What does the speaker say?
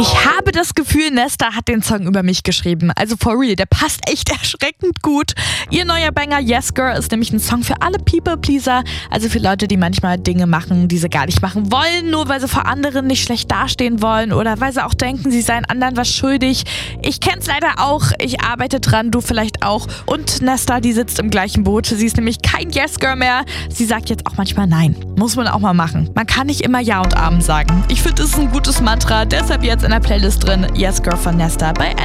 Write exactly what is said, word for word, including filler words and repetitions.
Ich habe das Gefühl, Nesta hat den Song über mich geschrieben. Also for real, der passt echt erschreckend gut. Ihr neuer Banger Yes Girl ist nämlich ein Song für alle People-Pleaser. Also für Leute, die manchmal Dinge machen, die sie gar nicht machen wollen, nur weil sie vor anderen nicht schlecht dastehen wollen oder weil sie auch denken, sie seien anderen was schuldig. Ich kenn's leider auch, ich arbeite dran, du vielleicht auch. Und Nesta, die sitzt im gleichen Boot. Sie ist nämlich kein Yes Girl mehr. Sie sagt jetzt auch manchmal Nein. Muss man auch mal machen. Man kann nicht immer Ja und Amen sagen. Ich finde, das ist ein gutes Mantra, deshalb jetzt in der Playlist drin Yes Girl von Nesta bei